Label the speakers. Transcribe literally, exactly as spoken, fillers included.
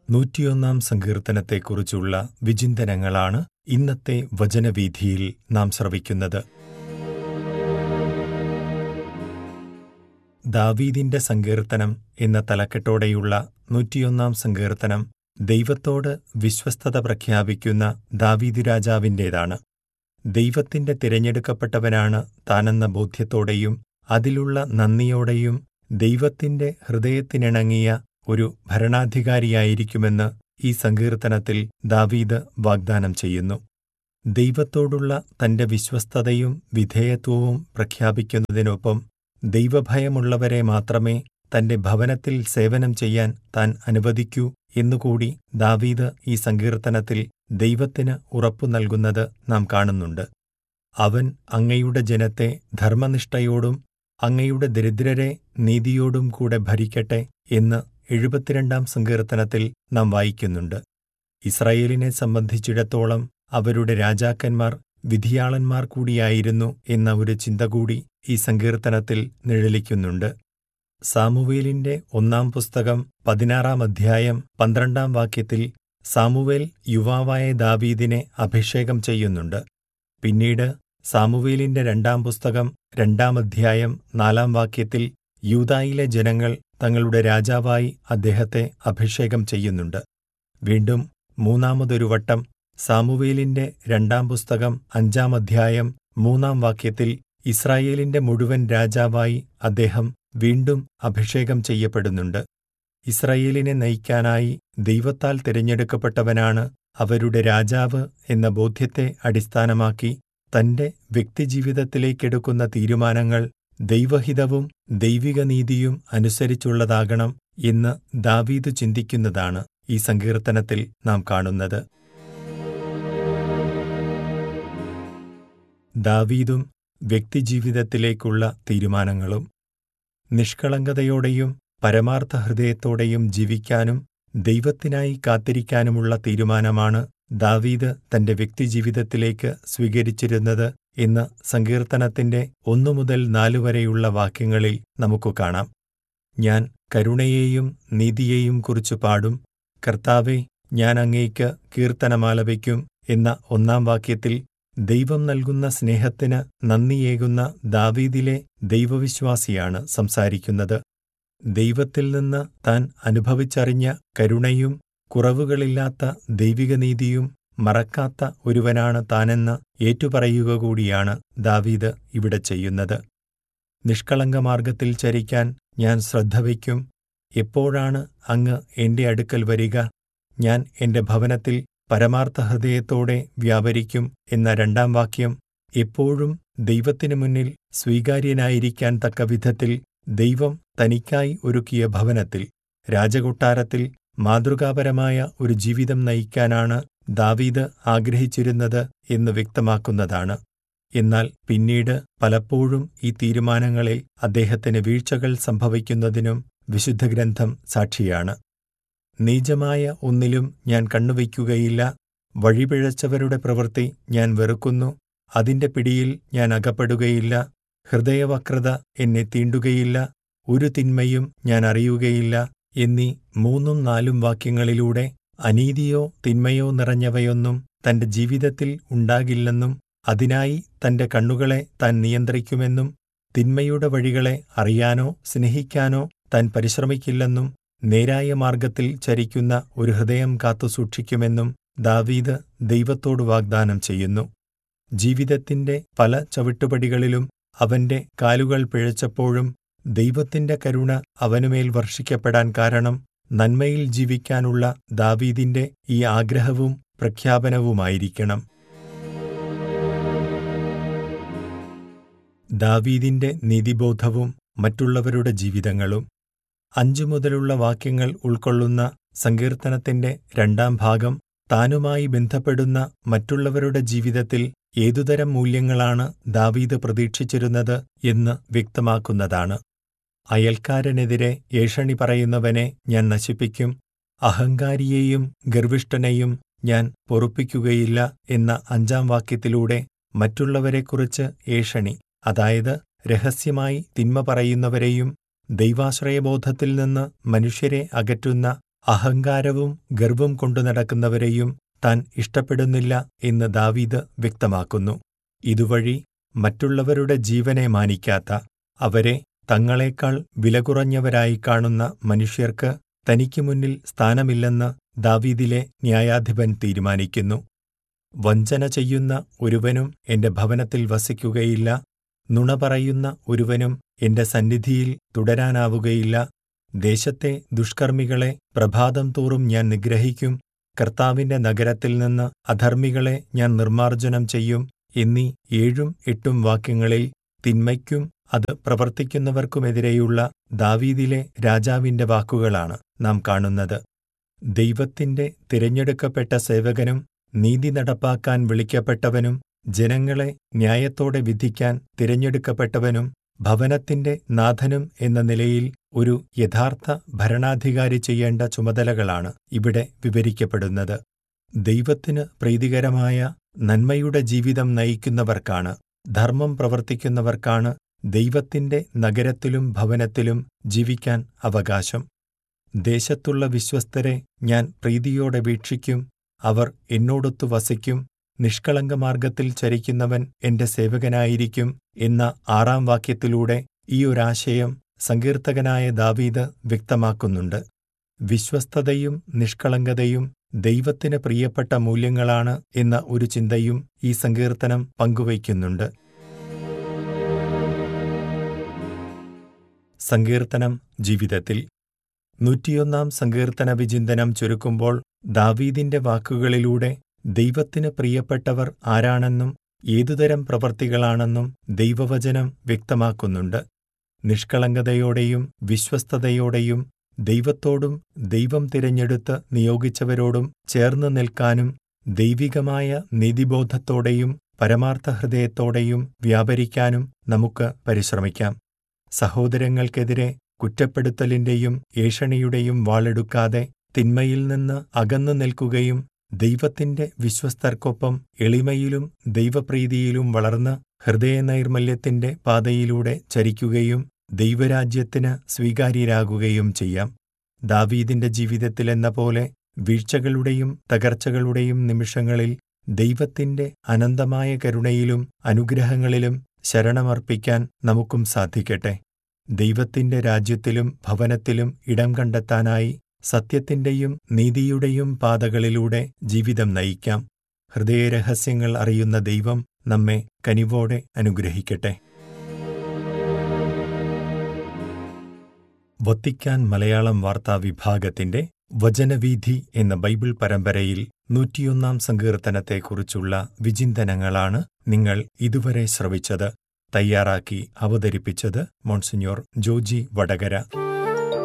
Speaker 1: നൂറ്റിയൊന്നാം സങ്കീർത്തനത്തെക്കുറിച്ചുള്ള വിചിന്തനങ്ങളാണ് ഇന്നത്തെ വചനവീഥിയിൽ നാം ശ്രവിക്കുന്നത്. ദാവീദിന്റെ സങ്കീർത്തനം എന്ന തലക്കെട്ടോടെയുള്ള നൂറ്റിയൊന്നാം സങ്കീർത്തനം ദൈവത്തോട് വിശ്വസ്തത പ്രഖ്യാപിക്കുന്ന ദാവീദ് രാജാവിൻ്റേതാണ്. ദൈവത്തിന്റെ തിരഞ്ഞെടുക്കപ്പെട്ടവനാണ് താനെന്ന ബോധ്യത്തോടെയും അതിലുള്ള നന്ദിയോടെയും ദൈവത്തിന്റെ ഹൃദയത്തിനിണങ്ങിയ ഒരു ഭരണാധികാരിയായിരിക്കുമെന്ന് ഈ സങ്കീർത്തനത്തിൽ ദാവീദ് വാഗ്ദാനം ചെയ്യുന്നു. ദൈവത്തോടുള്ള തന്റെ വിശ്വസ്തതയും വിധേയത്വവും പ്രഖ്യാപിക്കുന്നതിനൊപ്പം ദൈവഭയമുള്ളവരെ മാത്രമേ തന്റെ ഭവനത്തിൽ സേവനം ചെയ്യാൻ താൻ അനുവദിക്കൂ എന്നുകൂടി ദാവീദ് ഈ സങ്കീർത്തനത്തിൽ ദൈവത്തിന് ഉറപ്പു നൽകുന്നത് നാം കാണുന്നുണ്ട്. അവൻ അങ്ങയുടെ ജനത്തെ ധർമ്മനിഷ്ഠയോടും അങ്ങയുടെ ദരിദ്രരെ നീതിയോടും കൂടെ ഭരിക്കട്ടെ എന്ന് എഴുപത്തിരണ്ടാം സങ്കീർത്തനത്തിൽ നാം വായിക്കുന്നുണ്ട്. ഇസ്രായേലിനെ സംബന്ധിച്ചിടത്തോളം അവരുടെ രാജാക്കന്മാർ വിധിയാളന്മാർ കൂടിയായിരുന്നു എന്ന ഒരു ചിന്ത കൂടി ഈ സങ്കീർത്തനത്തിൽ നിഴലിക്കുന്നുണ്ട്. സാമുവേലിന്റെ ഒന്നാം പുസ്തകം പതിനാറാം അധ്യായം പന്ത്രണ്ടാം വാക്യത്തിൽ സാമുവേൽ യുവാവായ ദാവീദിനെ അഭിഷേകം ചെയ്യുന്നുണ്ട്. പിന്നീട് സാമുവേലിന്റെ രണ്ടാം പുസ്തകം രണ്ടാം അധ്യായം നാലാം വാക്യത്തിൽ യൂദായിലെ ജനങ്ങൾ തങ്ങളുടെ രാജാവായി അദ്ദേഹത്തെ അഭിഷേകം ചെയ്യുന്നുണ്ട്. വീണ്ടും മൂന്നാമതൊരു വട്ടം സാമുവേലിന്റെ രണ്ടാം പുസ്തകം അഞ്ചാം അധ്യായം മൂന്നാം വാക്യത്തിൽ ഇസ്രായേലിന്റെ മുഴുവൻ രാജാവായി അദ്ദേഹം വീണ്ടും അഭിഷേകം ചെയ്യപ്പെടുന്നുണ്ട്. ഇസ്രായേലിനെ നയിക്കാനായി ദൈവത്താൽ തിരഞ്ഞെടുക്കപ്പെട്ടവനാണ് അവരുടെ രാജാവ് എന്ന ബോധ്യത്തെ അടിസ്ഥാനമാക്കി തന്റെ വ്യക്തിജീവിതത്തിലേക്കെടുക്കുന്ന തീരുമാനങ്ങൾ ദൈവഹിതവും ദൈവികനീതിയും അനുസരിച്ചുള്ളതാകണം എന്ന് ദാവീദ് ചിന്തിക്കുന്നതാണ് ഈ സങ്കീർത്തനത്തിൽ നാം കാണുന്നത്. ദാവീദും വ്യക്തിജീവിതത്തിലേക്കുള്ള തീരുമാനങ്ങളും. നിഷ്കളങ്കതയോടെയും പരമാർത്ഥ ഹൃദയത്തോടെയും ജീവിക്കാനും ദൈവത്തിനായി കാത്തിരിക്കാനുമുള്ള തീരുമാനമാണ് ദാവീദ് തന്റെ വ്യക്തിജീവിതത്തിലേക്ക് സ്വീകരിച്ചിരുന്നത് എന്ന് സങ്കീർത്തനത്തിന്റെ ഒന്നു മുതൽ നാലു വരെയുള്ള വാക്യങ്ങളിൽ നമുക്കു കാണാം. ഞാൻ കരുണയെയും നീതിയെയും കുറിച്ചു പാടും, കർത്താവേ, ഞാൻ അങ്ങേക്ക് കീർത്തനമാലപിക്കും എന്ന ഒന്നാം വാക്യത്തിൽ ദൈവം നൽകുന്ന സ്നേഹത്തിന് നന്ദിയേകുന്ന ദാവീദിലെ ദൈവവിശ്വാസിയാണ് സംസാരിക്കുന്നത്. ദൈവത്തിൽ നിന്ന് താൻ അനുഭവിച്ചറിഞ്ഞ കരുണയും കുറവുകളില്ലാത്ത ദൈവികനീതിയും മറക്കാത്ത ഒരുവനാണ് താനെന്ന് ഏറ്റുപറയുക കൂടിയാണ് ദാവീദ് ഇവിടെ ചെയ്യുന്നത്. നിഷ്കളങ്കമാർഗത്തിൽ ചരിക്കാൻ ഞാൻ ശ്രദ്ധ വയ്ക്കും. എപ്പോഴാണ് അങ്ങ് എന്റെ അടുക്കൽ വരിക? ഞാൻ എന്റെ ഭവനത്തിൽ പരമാർത്ഥ ഹൃദയത്തോടെ വ്യാപരിക്കും എന്ന രണ്ടാം വാക്യം എപ്പോഴും ദൈവത്തിനു മുന്നിൽ സ്വീകാര്യനായിരിക്കാൻ തക്ക വിധത്തിൽ ദൈവം തനിക്കായി ഒരുക്കിയ ഭവനത്തിൽ, രാജകൊട്ടാരത്തിൽ മാതൃകാപരമായ ഒരു ജീവിതം നയിക്കാനാണ് ദാവീദ് ആഗ്രഹിച്ചിരുന്നത് എന്ന് വ്യക്തമാക്കുന്നതാണ്. എന്നാൽ പിന്നീട് പലപ്പോഴും ഈ തീരുമാനങ്ങളിൽ അദ്ദേഹത്തിന് വീഴ്ചകൾ സംഭവിക്കുന്നതിനും വിശുദ്ധഗ്രന്ഥം സാക്ഷിയാണ്. നീചമായ ഒന്നിലും ഞാൻ കണ്ണുവയ്ക്കുകയില്ല. വഴിപിഴച്ചവരുടെ പ്രവൃത്തി ഞാൻ വെറുക്കുന്നു. അതിന്റെ പിടിയിൽ ഞാൻ അകപ്പെടുകയില്ല. ഹൃദയവക്രത എന്നെ തീണ്ടുകയില്ല. ഒരു തിന്മയും ഞാൻ അറിയുകയില്ല എന്നീ മൂന്നും നാലും വാക്യങ്ങളിലൂടെ അനീതിയോ തിന്മയോ നിറഞ്ഞവയൊന്നും തന്റെ ജീവിതത്തിൽ ഉണ്ടാകില്ലെന്നും അതിനായി തന്റെ കണ്ണുകളെ താൻ നിയന്ത്രിക്കുമെന്നും തിന്മയുടെ വഴികളെ അറിയാനോ സ്നേഹിക്കാനോ താൻ പരിശ്രമിക്കില്ലെന്നും നേരായ മാർഗത്തിൽ ചരിക്കുന്ന ഒരു ഹൃദയം കാത്തുസൂക്ഷിക്കുമെന്നും ദാവീദ് ദൈവത്തോട് വാഗ്ദാനം ചെയ്യുന്നു. ജീവിതത്തിന്റെ പല ചവിട്ടുപടികളിലും അവന്റെ കാലുകൾ പിഴച്ചപ്പോഴും ദൈവത്തിന്റെ കരുണ അവനുമേൽ വർഷിക്കപ്പെടാൻ കാരണം നന്മയിൽ ജീവിക്കാനുള്ള ദാവീദിന്റെ ഈ ആഗ്രഹവും പ്രഖ്യാപനവുമായിരിക്കണം. ദാവീദിന്റെ നീതിബോധവും മറ്റുള്ളവരുടെ ജീവിതങ്ങളും. അഞ്ചു മുതലുള്ള വാക്യങ്ങൾ ഉൾക്കൊള്ളുന്ന സങ്കീർത്തനത്തിന്റെ രണ്ടാം ഭാഗം താനുമായി ബന്ധപ്പെടുന്ന മറ്റുള്ളവരുടെ ജീവിതത്തിൽ ഏതുതരം മൂല്യങ്ങളാണ് ദാവീദ് പ്രതീക്ഷിച്ചിരുന്നത് എന്ന് വ്യക്തമാക്കുന്നതാണ്. അയൽക്കാരനെതിരെ ഏഷണി പറയുന്നവനെ ഞാൻ നശിപ്പിക്കും, അഹങ്കാരിയെയും ഗർവിഷ്ഠനെയും ഞാൻ പൊറുപ്പിക്കുകയില്ല എന്ന അഞ്ചാം വാക്യത്തിലൂടെ മറ്റുള്ളവരെക്കുറിച്ച് ഏഷണി, അതായത് രഹസ്യമായി തിന്മ പറയുന്നവരെയും ദൈവാശ്രയബോധത്തിൽ നിന്ന് മനുഷ്യരെ അകറ്റുന്ന അഹങ്കാരവും ഗർവ്വം കൊണ്ടു നടക്കുന്നവരെയും താൻ ഇഷ്ടപ്പെടുന്നില്ല എന്ന് ദാവീദ് വ്യക്തമാക്കുന്നു. ഇതുവഴി മറ്റുള്ളവരുടെ ജീവനെ മാനിക്കാത്ത, അവരെ തങ്ങളെക്കാൾ വിലകുറഞ്ഞവരായി കാണുന്ന മനുഷ്യർക്ക് തനിക്ക് മുന്നിൽ സ്ഥാനമില്ലെന്ന് ദാവീദിലെ ന്യായാധിപൻ തീരുമാനിക്കുന്നു. വഞ്ചന ചെയ്യുന്ന ഒരുവനും എന്റെ ഭവനത്തിൽ വസിക്കുകയില്ല, നുണ പറയുന്ന ഒരുവനും എന്റെ സന്നിധിയിൽ തുടരാനാവുകയില്ല. ദേശത്തെ ദുഷ്കർമ്മികളെ പ്രഭാതം തോറും ഞാൻ നിഗ്രഹിക്കും, കർത്താവിന്റെ നഗരത്തിൽ നിന്ന് അധർമ്മികളെ ഞാൻ നിർമ്മാർജ്ജനം ചെയ്യും എന്നീ ഏഴും എട്ടും വാക്യങ്ങളിൽ തിന്മയ്ക്കും അത് പ്രവർത്തിക്കുന്നവർക്കുമെതിരെയുള്ള ദാവീദിലെ രാജാവിന്റെ വാക്കുകളാണ് നാം കാണുന്നത്. ദൈവത്തിന്റെ തിരഞ്ഞെടുക്കപ്പെട്ട സേവകനും നീതി നടപ്പാക്കാൻ വിളിക്കപ്പെട്ടവനും ജനങ്ങളെ ന്യായത്തോടെ വിധിക്കാൻ തിരഞ്ഞെടുക്കപ്പെട്ടവനും ഭവനത്തിന്റെ നാഥനും എന്ന നിലയിൽ ഒരു യഥാർത്ഥ ഭരണാധികാരി ചെയ്യേണ്ട ചുമതലകളാണ് ഇവിടെ വിവരിക്കപ്പെടുന്നത്. ദൈവത്തിന് പ്രീതികരമായ നന്മയുടെ ജീവിതം നയിക്കുന്നവർക്കാണ്, ധർമ്മം പ്രവർത്തിക്കുന്നവർക്കാണ് ദൈവത്തിന്റെ നഗരത്തിലും ഭവനത്തിലും ജീവിക്കാൻ അവകാശം. ദേശത്തുള്ള വിശ്വസ്തരെ ഞാൻ പ്രീതിയോടെ വീക്ഷിക്കും, അവർ എന്നോടൊത്തു വസിക്കും, നിഷ്കളങ്കമാർഗത്തിൽ ചരിക്കുന്നവൻ എന്റെ സേവകനായിരിക്കും എന്ന ആറാം വാക്യത്തിലൂടെ ഈ ഒരാശയം സങ്കീർത്തകനായ ദാവീദ് വ്യക്തമാക്കുന്നുണ്ട്. വിശ്വസ്തതയും നിഷ്കളങ്കതയും ദൈവത്തിന് പ്രിയപ്പെട്ട മൂല്യങ്ങളാണ് എന്ന ഒരു ചിന്തയും ഈ സങ്കീർത്തനം പങ്കുവയ്ക്കുന്നുണ്ട്. സങ്കീർത്തനം ജീവിതത്തിൽ. നൂറ്റിയൊന്നാം സങ്കീർത്തന വിചിന്തനം ചുരുക്കുമ്പോൾ ദാവീദിന്റെ വാക്കുകളിലൂടെ ദൈവത്തിന് പ്രിയപ്പെട്ടവർ ആരാണെന്നും ഏതുതരം പ്രവർത്തികളാണെന്നും ദൈവവചനം വ്യക്തമാക്കുന്നുണ്ട്. നിഷ്കളങ്കതയോടെയും വിശ്വസ്തതയോടെയും ദൈവത്തോടും ദൈവം തിരഞ്ഞെടുത്ത് നിയോഗിച്ചവരോടും ചേർന്ന് നിൽക്കാനും ദൈവികമായ നീതിബോധത്തോടെയും പരമാർത്ഥഹൃദയത്തോടെയും വ്യാപരിക്കാനും നമുക്ക് പരിശ്രമിക്കാം. സഹോദരങ്ങൾക്കെതിരെ കുറ്റപ്പെടുത്തലിന്റെയും ഏഷണിയുടെയും വാളെടുക്കാതെ തിന്മയിൽ നിന്ന് അകന്നു നിൽക്കുകയും ദൈവത്തിന്റെ വിശ്വസ്തർക്കൊപ്പം എളിമയിലും ദൈവപ്രീതിയിലും വളർന്ന് ഹൃദയനൈർമല്യത്തിന്റെ പാതയിലൂടെ ചരിക്കുകയും ദൈവരാജ്യത്തിന് സ്വീകാര്യരാകുകയും ചെയ്യാം. ദാവീദിന്റെ ജീവിതത്തിലെന്ന പോലെ വീഴ്ചകളുടെയും തകർച്ചകളുടെയും നിമിഷങ്ങളിൽ ദൈവത്തിന്റെ അനന്തമായ കരുണയിലും അനുഗ്രഹങ്ങളിലും ശരണമർപ്പിക്കാൻ നമുക്കും സാധിക്കട്ടെ. ദൈവത്തിന്റെ രാജ്യത്തിലും ഭവനത്തിലും ഇടം കണ്ടെത്താനായി സത്യത്തിന്റെയും നീതിയുടെയും പാതകളിലൂടെ ജീവിതം നയിക്കാം. ഹൃദയരഹസ്യങ്ങൾ അറിയുന്ന ദൈവം നമ്മെ കനിവോടെ അനുഗ്രഹിക്കട്ടെ. വത്തിക്കാൻ മലയാളം വാർത്താ വിഭാഗത്തിന്റെ വചനവീഥി എന്ന ബൈബിൾ പരമ്പരയിൽ നൂറ്റിയൊന്നാം സങ്കീർത്തനത്തെക്കുറിച്ചുള്ള വിചിന്തനങ്ങളാണ് നിങ്ങൾ ഇതുവരെ ശ്രവിച്ചത്. തയ്യാറാക്കി അവതരിപ്പിച്ചത് മോൺസിഞ്ഞോർ ജോജി വടകര.